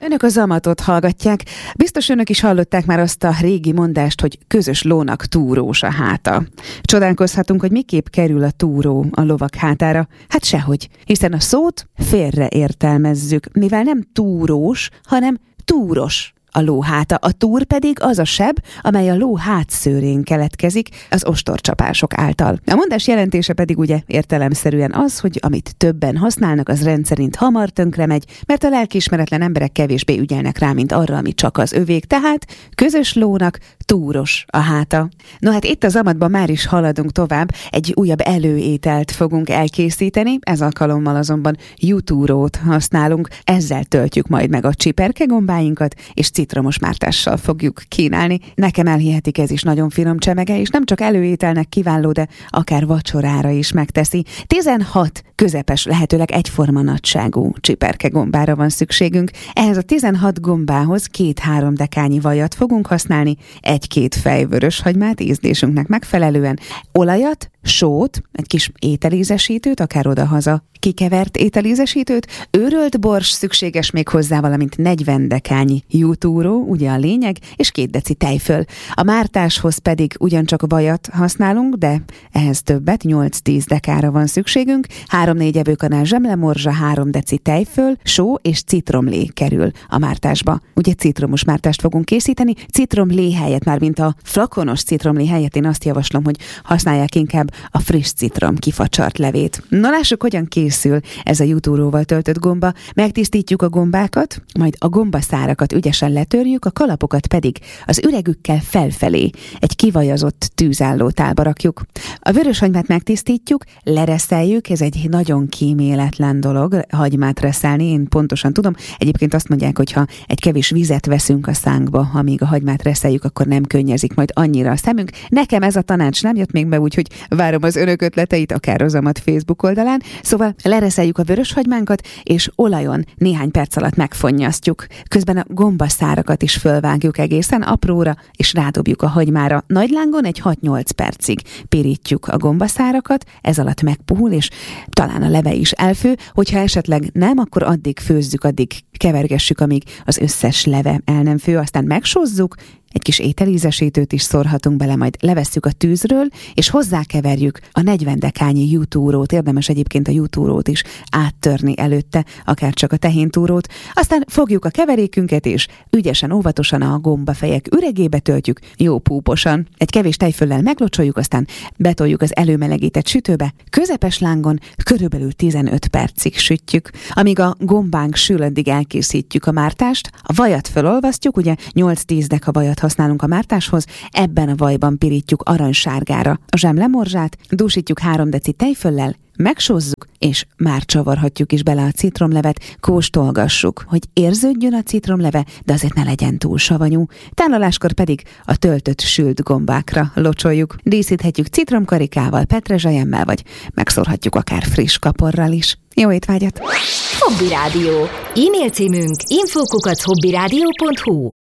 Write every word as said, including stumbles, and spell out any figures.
Önök a Zamatot hallgatják. Biztos önök is hallották már azt a régi mondást, hogy közös lónak túrós a háta. Csodálkozhatunk, hogy miképp kerül a túró a lovak hátára. Hát sehogy, hiszen a szót félre értelmezzük, mivel nem túrós, hanem túros a ló háta. A túr pedig az a seb, amely a ló hátszőrén keletkezik az ostorcsapások által. A mondás jelentése pedig ugye értelemszerűen az, hogy amit többen használnak, az rendszerint hamar tönkre megy, mert a lelkiismeretlen emberek kevésbé ügyelnek rá, mint arra, ami csak az övék, tehát közös lónak túros a háta. No hát itt a Zamatban már is haladunk tovább, egy újabb előételt fogunk elkészíteni, ez alkalommal azonban jutúrót használunk, ezzel töltjük majd meg a csiperkegombáinkat, és citromos mártással fogjuk kínálni. Nekem elhihetik, ez is nagyon finom csemege, és nem csak előételnek kiváló, de akár vacsorára is megteszi. tizenhat közepes, lehetőleg egyforma nagyságú csiperkegombára van szükségünk. Ehhez a tizenhat gombához két-három dekányi vajat fogunk használni, egy-két fej vöröshagymát ízlésünknek megfelelően, olajat, sót, egy kis ételízesítőt, akár odahaza kikevert ételízesítőt, őrölt bors szükséges még hozzá, valamint negyven dekányi jutúró, ugye a lényeg, és két deci tejföl. A mártáshoz pedig ugyancsak vajat használunk, de ehhez többet, nyolc-tíz dekára van szükségünk, három-négy evőkanál zsemlemorzsa, három deci tejföl, só és citromlé kerül a mártásba. Ugye citromos mártást fogunk készíteni, citromlé helyett, már mint a flakonos citromlé helyett én azt javaslom, hogy használják inkább a friss citrom kifacsart levét. Na lássuk, hogyan készül ez a jutúróval töltött gomba. Megtisztítjuk a gombákat, majd a gombaszárakat ügyesen letörjük, a kalapokat pedig az üregükkel felfelé egy kivajazott tűzállótálba rakjuk. A vöröshagymát megtisztítjuk, lereszeljük, ez egy nagyon kíméletlen dolog, hagymát reszelni, én pontosan tudom. Egyébként azt mondják, hogy ha egy kevés vizet veszünk a szánkba, amíg a hagymát reszeljük, akkor nem könnyezik majd annyira a szemünk. Nekem ez a tanács nem jött még be, úgyhogy várom az önök ötleteit, akár a Zamat Facebook oldalán. Szóval lereszeljük a vöröshagymánkat, és olajon néhány perc alatt megfonnyasztjuk. Közben a gombaszárakat is fölvágjuk egészen apróra, és rádobjuk a hagymára. Nagy lángon egy hat-nyolc percig pirítjuk a gombaszárakat, ez alatt megpuhul, és talán a leve is elfő. Hogyha esetleg nem, akkor addig főzzük, addig kevergessük, amíg az összes leve el nem fő, aztán megsózzuk, egy kis ételízesítőt is szórhatunk bele, majd levesszük a tűzről, és hozzákeverjük a negyven dekányi jutúrót. Érdemes egyébként a jutúrót is áttörni előtte, akár csak a tehéntúrót. Aztán fogjuk a keverékünket, és ügyesen, óvatosan a gombafejek üregébe töltjük, jó púposan. Egy kevés tejföllel meglocsoljuk, aztán betoljuk az előmelegített sütőbe. Közepes lángon körülbelül tizenöt percig sütjük. Amíg a gombánk sül, addig elkészítjük a mártást, a vajat felolvasztjuk, ugye nyolc-tíz deka vajat használunk a mártáshoz, ebben a vajban pirítjuk aranysárgára a zsemlemorzsát, dúsítjuk három deci tejföllel, megsózzuk, és már csavarhatjuk is bele a citromlevet, kóstolgassuk, hogy érződjön a citromleve, de azért ne legyen túl savanyú. Tálaláskor pedig a töltött sült gombákra locsoljuk. Díszíthetjük citromkarikával, petrezselyemmel, vagy megszórhatjuk akár friss kaporral is. Jó étvágyat! Hobby Rádió. E-mail címünk info kukac hobbyradio pont hu